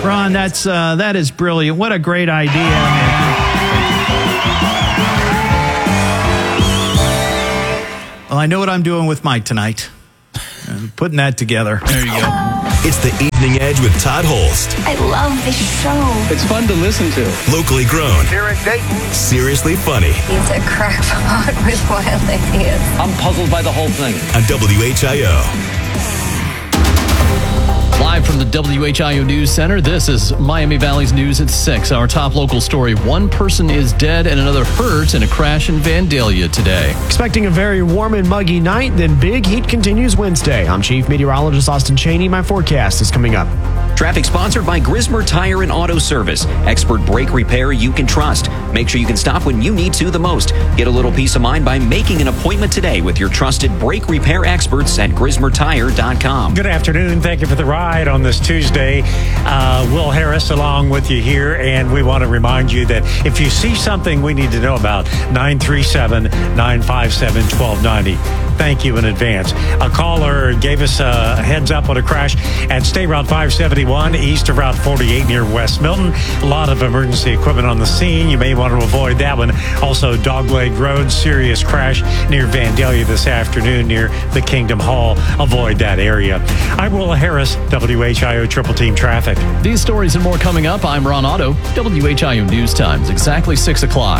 Ron, that is brilliant. What a great idea. Well, I know what I'm doing with Mike tonight. I'm putting that together. There you go. It's the Evening Edge with Todd Holst. I love this show. It's fun to listen to. Locally grown. Here in Dayton. Seriously funny. He's a crackpot with wild ideas. I'm puzzled by the whole thing. On WHIO. Live from the WHIO News Center, this is Miami Valley's News at 6. Our top local story, one person is dead and another hurt in a crash in Vandalia today. Expecting a very warm and muggy night, then big heat continues Wednesday. I'm Chief Meteorologist Austin Cheney. My forecast is coming up. Traffic sponsored by Grismer Tire and Auto Service. Expert brake repair you can trust. Make sure you can stop when you need to the most. Get a little peace of mind by making an appointment today with your trusted brake repair experts at GrismerTire.com. Good afternoon. Thank you for the ride on this Tuesday. Will Harris along with you here, and we want to remind you that if you see something we need to know about, 937-957-1290. Thank you in advance. A caller gave us a heads up on a crash at State Route 571 east of Route 48 near West Milton. A lot of emergency equipment on the scene. You may want to avoid that one. Also, Dogleg Road, serious crash near Vandalia this afternoon near the Kingdom Hall. Avoid that area. I'm Will Harris, WHIO Triple Team Traffic. These stories and more coming up. I'm Ron Otto, WHIO News Times, exactly 6 o'clock.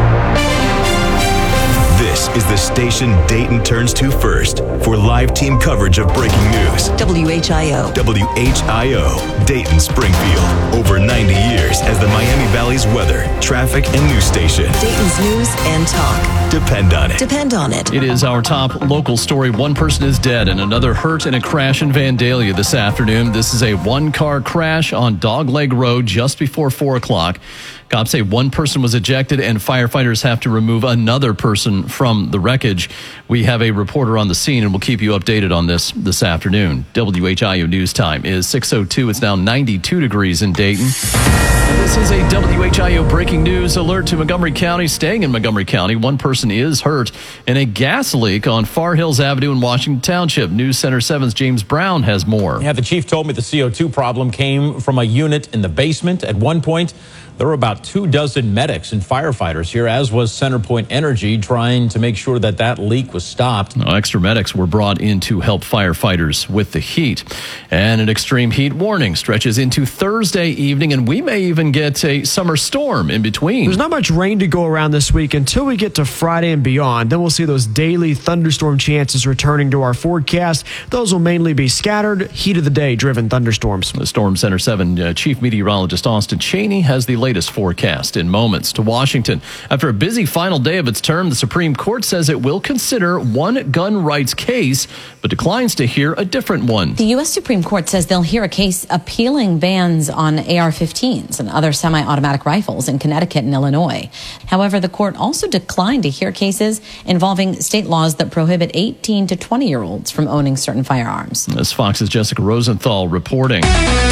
This is the station Dayton turns to first for live team coverage of breaking news. WHIO. WHIO, Dayton Springfield. Over 90 years as the Miami Valley's weather, traffic, and news station. Dayton's news and talk. Depend on it. Depend on it. It is our top local story. One person is dead and another hurt in a crash in Vandalia this afternoon. This is a one-car crash on Dogleg Road just before 4 o'clock. Cops say one person was ejected and firefighters have to remove another person from the wreckage. We have a reporter on the scene and we'll keep you updated on this afternoon. WHIO News Time is 6:02. It's now 92 degrees in Dayton. This is a WHIO breaking news alert to Montgomery County. Staying in Montgomery County, one person is hurt in a gas leak on Far Hills Avenue in Washington Township. News Center 7's James Brown has more. Yeah, the chief told me the CO2 problem came from a unit in the basement. At one point, there were about 24 medics and firefighters here, as was CenterPoint Energy, trying to make sure that leak was stopped. Extra medics were brought in to help firefighters with the heat. And an extreme heat warning stretches into Thursday evening, and we may even get a summer storm in between. There's not much rain to go around this week until we get to Friday and beyond. Then we'll see those daily thunderstorm chances returning to our forecast. Those will mainly be scattered, heat of the day driven thunderstorms. The Storm Center 7 Chief Meteorologist Austin Cheney has the latest forecast in moments. To Washington. After a busy final day of its term, the Supreme Court says it will consider one gun rights case, but declines to hear a different one. The U.S. Supreme Court says they'll hear a case appealing bans on AR-15s and other semi-automatic rifles in Connecticut and Illinois. However, the court also declined to hear cases involving state laws that prohibit 18 to 20-year-olds from owning certain firearms. This Fox's Jessica Rosenthal reporting.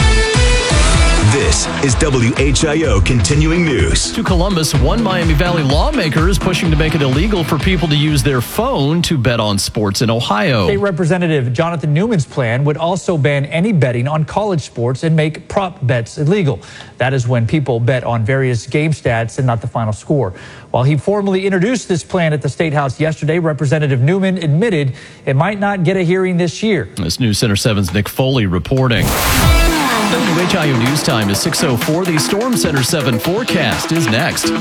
This is WHIO Continuing News. To Columbus, one Miami Valley lawmaker is pushing to make it illegal for people to use their phone to bet on sports in Ohio. State Representative Jonathan Newman's plan would also ban any betting on college sports and make prop bets illegal. That is when people bet on various game stats and not the final score. While he formally introduced this plan at the State House yesterday, Representative Newman admitted it might not get a hearing this year. This News Center 7's Nick Foley reporting. WHIO News Time is 6:04. The Storm Center 7 forecast is next.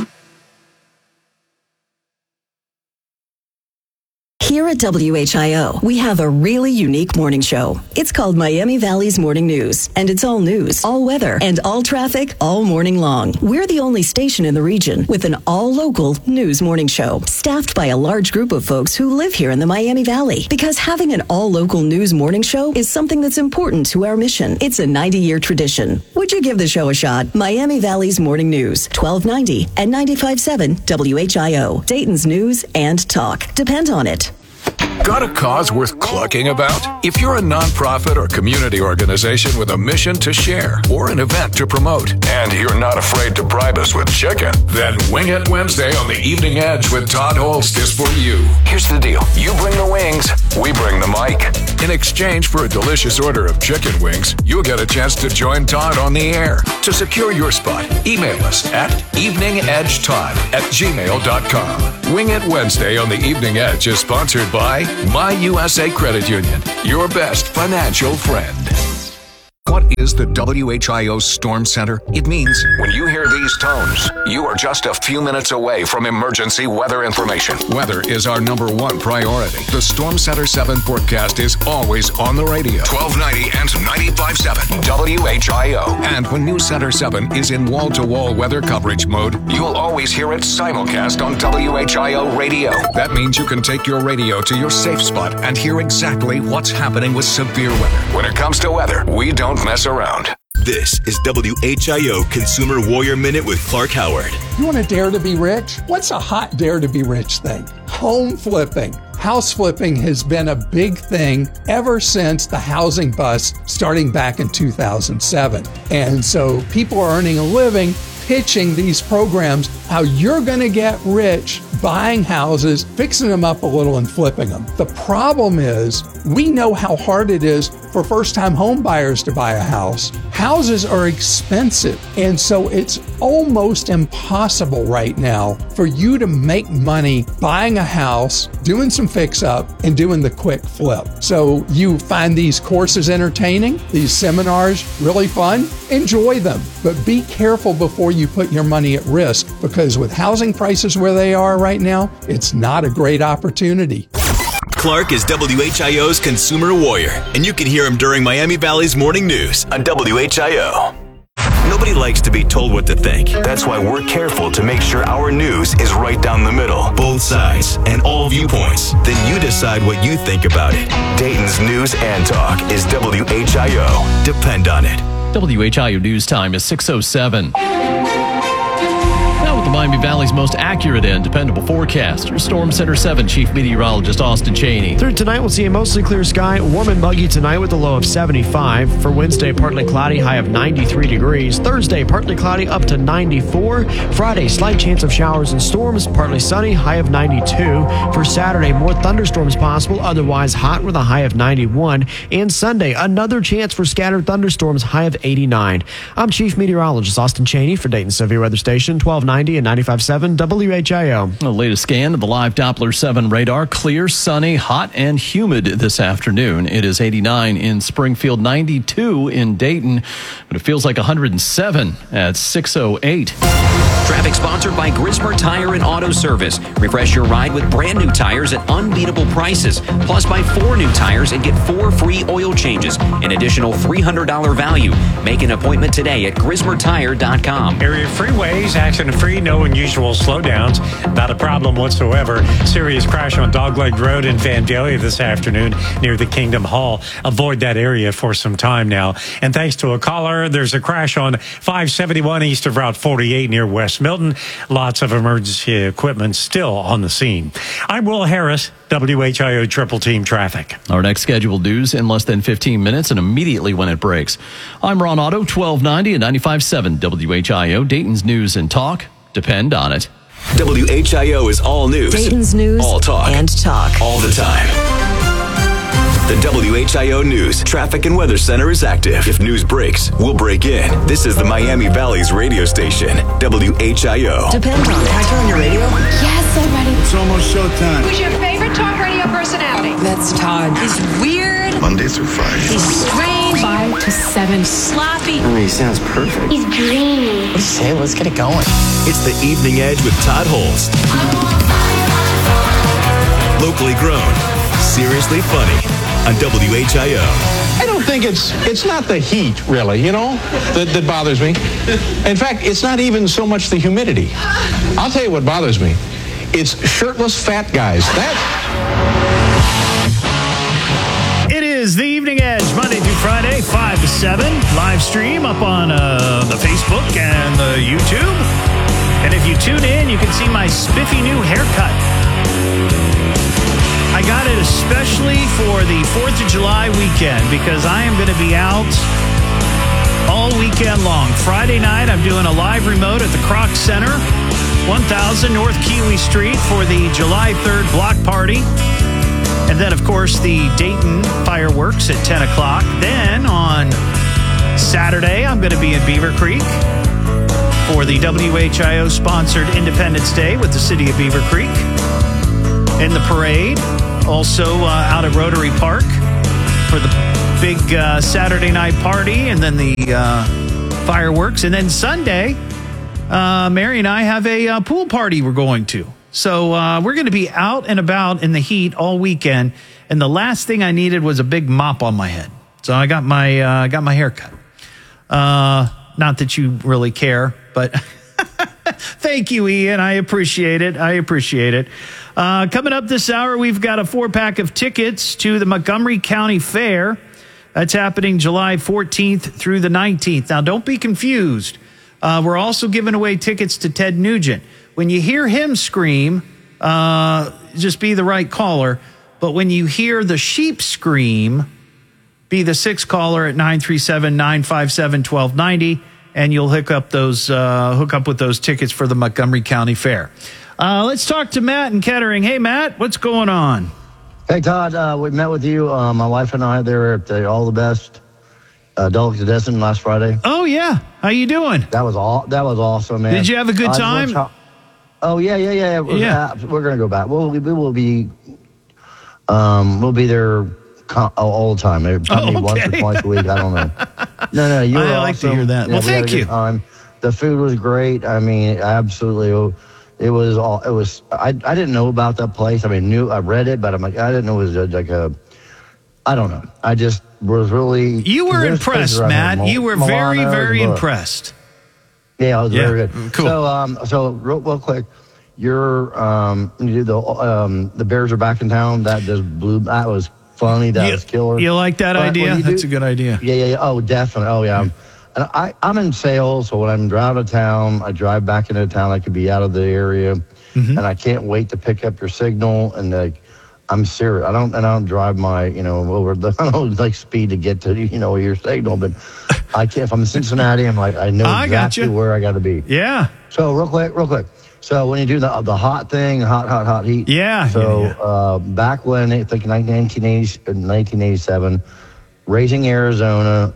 Here at WHIO, we have a really unique morning show. It's called Miami Valley's Morning News, and it's all news, all weather, and all traffic all morning long. We're the only station in the region with an all-local news morning show, staffed by a large group of folks who live here in the Miami Valley. Because having an all-local news morning show is something that's important to our mission. It's a 90-year tradition. Would you give the show a shot? Miami Valley's Morning News, 1290 and 95.7 WHIO. Dayton's news and talk. Depend on it. Got a cause worth clucking about? If you're a nonprofit or community organization with a mission to share or an event to promote, and you're not afraid to bribe us with chicken, then Wing It Wednesday on the Evening Edge with Todd Holst is for you. Here's the deal. You bring the wings, we bring the mic. In exchange for a delicious order of chicken wings, you'll get a chance to join Todd on the air. To secure your spot, email us at eveningedgetodd@gmail.com. Wing It Wednesday on the Evening Edge is sponsored by My USA Credit Union, your best financial friend. What is the WHIO Storm Center? It means when you hear these tones, you are just a few minutes away from emergency weather information. Weather is our #1 priority. The Storm Center 7 forecast is always on the radio. 1290 and 95.7 WHIO. And when News Center 7 is in wall-to-wall weather coverage mode, you'll always hear it simulcast on WHIO radio. That means you can take your radio to your safe spot and hear exactly what's happening with severe weather. When it comes to weather, we don't mess around. This is WHIO Consumer Warrior Minute with Clark Howard. You want to dare to be rich? What's a hot dare to be rich thing? Home flipping. House flipping has been a big thing ever since the housing bust starting back in 2007. And so people are earning a living pitching these programs, how you're going to get rich buying houses, fixing them up a little and flipping them. The problem is we know how hard it is for first-time home buyers to buy a house. Houses are expensive, and so it's almost impossible right now for you to make money buying a house, doing some fix-up, and doing the quick flip. So you find these courses entertaining, these seminars really fun, enjoy them, but be careful before you put your money at risk, because with housing prices where they are right now, it's not a great opportunity. Clark is WHIO's Consumer Warrior, and you can hear him during Miami Valley's Morning News on WHIO. Nobody likes to be told what to think. That's why we're careful to make sure our news is right down the middle, both sides, and all viewpoints. Then you decide what you think about it. Dayton's News and Talk is WHIO. Depend on it. WHIO News Time is 6:07. Now with the Miami Valley's most accurate and dependable forecast, your Storm Center 7 Chief Meteorologist Austin Cheney. Through tonight, we'll see a mostly clear sky, warm and muggy tonight with a low of 75. For Wednesday, partly cloudy, high of 93 degrees. Thursday, partly cloudy, up to 94. Friday, slight chance of showers and storms, partly sunny, high of 92. For Saturday, more thunderstorms possible, otherwise hot with a high of 91. And Sunday, another chance for scattered thunderstorms, high of 89. I'm Chief Meteorologist Austin Cheney for Dayton Severe Weather Station, 1290 and 95.7 WHIO. The latest scan of the live Doppler 7 radar, clear, sunny, hot, and humid this afternoon. It is 89 in Springfield, 92 in Dayton, but it feels like 107 at 6:08. Traffic sponsored by Grismer Tire and Auto Service. Refresh your ride with brand new tires at unbeatable prices. Plus, buy 4 new tires and get 4 free oil changes. An additional $300 value. Make an appointment today at GrismerTire.com. Area freeways, accident-free, no unusual slowdowns. Not a problem whatsoever. Serious crash on Dogleg Road in Vandalia this afternoon near the Kingdom Hall. Avoid that area for some time now. And thanks to a caller, there's a crash on 571 east of Route 48 near West Milton. Lots of emergency equipment still on the scene. I'm Will Harris, WHIO Triple Team Traffic. Our next scheduled news in less than 15 minutes and immediately when it breaks. I'm Ron Otto, 1290 and 95.7 WHIO, Dayton's News and Talk. Depend on it. WHIO is all news. Dayton's News all talk. And Talk. All the time. The WHIO News Traffic and Weather Center is active. If news breaks, we'll break in. This is the Miami Valley's radio station, WHIO. Depend on it. Can I turn on your radio? Yes, I'm ready. It's almost showtime. Who's your favorite talk radio personality? That's Todd. He's weird. Monday through Friday. He's strange. 5 to 7. Sloppy. I mean, he sounds perfect. He's dreamy. What do you say? Let's get it going. It's the Evening Edge with Todd Holst. Locally grown, seriously funny on WHIO. I don't think it's not the heat, really, that bothers me. In fact, it's not even so much the humidity. I'll tell you what bothers me. It's shirtless fat guys. It is the Evening Edge, Monday through Friday, 5 to 7. Live stream up on the Facebook and the YouTube. And if you tune in, you can see my spiffy new haircut. I got it especially for the 4th of July weekend because I am going to be out all weekend long. Friday night, I'm doing a live remote at the Kroc Center, 1000 North Kiwi Street for the July 3rd block party. And then, of course, the Dayton fireworks at 10 o'clock. Then on Saturday, I'm going to be in Beaver Creek for the WHIO-sponsored Independence Day with the city of Beaver Creek. In the parade, also out at Rotary Park for the big Saturday night party, and then the fireworks. And then Sunday, Mary and I have a pool party we're going to. So we're going to be out and about in the heat all weekend. And the last thing I needed was a big mop on my head. So I got my hair cut. Not that you really care, but thank you, Ian. I appreciate it. Coming up this hour, we've got a 4-pack of tickets to the Montgomery County Fair. That's happening July 14th through the 19th. Now, don't be confused. We're also giving away tickets to Ted Nugent. When you hear him scream, just be the right caller. But when you hear the sheep scream, be the 6th caller at 937-957-1290, and you'll hook up with those tickets for the Montgomery County Fair. Let's talk to Matt in Kettering. Hey, Matt, what's going on? Hey, Todd, we met with you. My wife and I, they were at the All the Best Delicatessen last Friday. Oh, yeah. How you doing? That was awesome, man. Did you have a good time? Oh, yeah. We're going to go back. We'll be there all the time. Probably once or twice a week. I don't know. No, you were awesome. I like to hear that. Well, thank you. The food was great. I mean, absolutely. It was. I didn't know about that place. I mean, I read it, but I'm like, I didn't know it was like a. I don't know. I just was really. You were impressed, Matt. You were very, very impressed. Yeah, I was very good. Cool. So real quick, you do the Bears are back in town. That was funny. That was killer. You like that idea? That's a good idea. Yeah. Oh, definitely. Oh, yeah. And I'm in sales, so when I'm out of town, I drive back into town. I could be out of the area, and I can't wait to pick up your signal. And I'm serious. I don't drive my over the I don't speed to get to your signal, but I can't. If I'm in Cincinnati, I'm like I know exactly where I got to be. Yeah. So real quick. So when you do the hot thing, hot heat. Yeah. So back when I think 1987, Raising Arizona.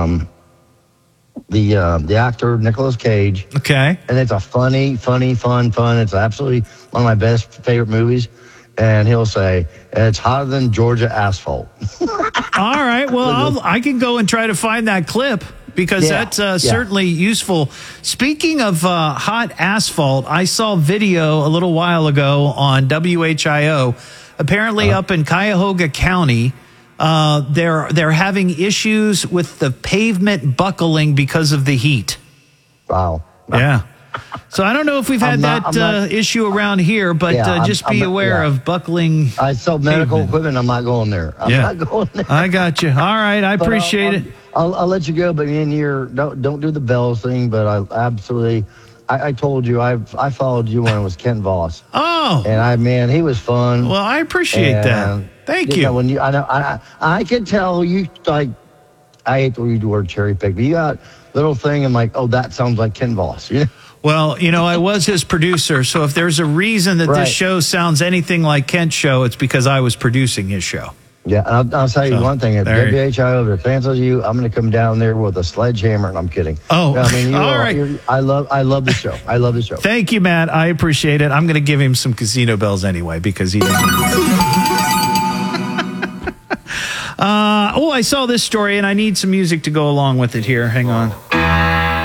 The actor Nicolas Cage. Okay. And it's a fun. It's absolutely one of my best favorite movies. And he'll say, it's hotter than Georgia asphalt. All right. Well, I can go and try to find that clip because that's certainly useful. Speaking of hot asphalt, I saw video a little while ago on WHIO. Apparently up in Cuyahoga County, they're having issues with the pavement buckling because of the heat. Wow. Yeah. So I don't know if we've had that issue around here, but just be aware of buckling. I sell medical equipment. I'm not going there. I'm not going there. I got you. All right. I appreciate it. I'll let you go, but don't do the bells thing. But I absolutely. I told you I followed you when it was Ken Voss. Oh. And he was fun. Well, I appreciate that. Thank you. When I can tell you I hate to use the word cherry pick, but you got little thing and like, oh, that sounds like Ken Voss. Well, I was his producer, so if there's a reason that this show sounds anything like Kent's show, it's because I was producing his show. Yeah, I'll tell you one thing. If WHIO, if it cancels you, I'm going to come down there with a sledgehammer, and I'm kidding. Oh, I mean, all right. I love the show. I love the show. Thank you, Matt. I appreciate it. I'm going to give him some casino bells anyway because he doesn't. I saw this story, and I need some music to go along with it here. Hang on.